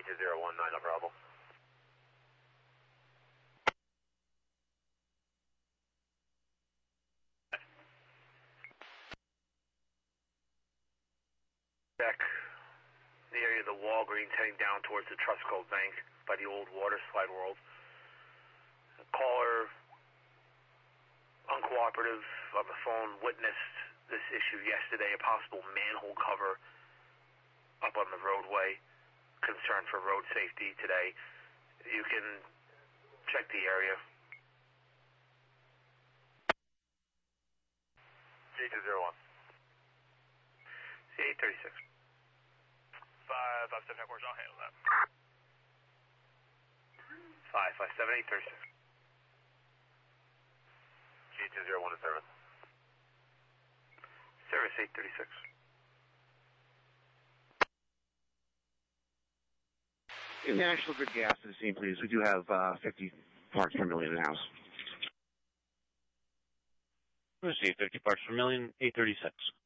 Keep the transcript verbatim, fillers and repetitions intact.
two zero one nine, no problem. Check the area of the Walgreens heading down towards the Trustco Bank by the old water slide world. The caller, uncooperative on the phone, witnessed this issue yesterday, a possible manhole cover up on the roadway. Concern for road safety today. You can check the area. G two zero one. C eight thirty-six. five five seven headquarters, I'll handle that. five five seven eight thirty-six. G two zero one to service. Service eight thirty-six. In National Grid Gas to the scene, please. We do have uh, fifty parts per million in the house. Let's see, fifty parts per million, eight thirty-six.